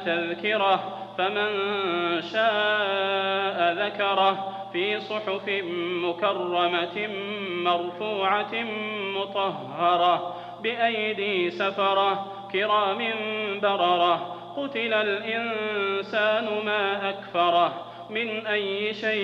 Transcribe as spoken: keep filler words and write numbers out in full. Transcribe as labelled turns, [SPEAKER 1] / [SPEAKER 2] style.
[SPEAKER 1] تذكرة فمن شاء ذكره في صحف مكرمة مرفوعة مطهرة بأيدي سفرة كرام بررة قتل الإنسان ما أكفره من أي شيء